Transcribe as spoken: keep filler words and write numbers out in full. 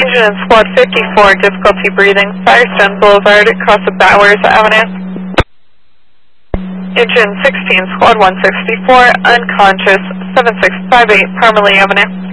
Engine Squad fifty-four, difficulty breathing, Firestone Boulevard, across the Bowers Avenue. Engine sixteen, Squad one sixty-four, unconscious, seven six five eight, Parmalee Avenue.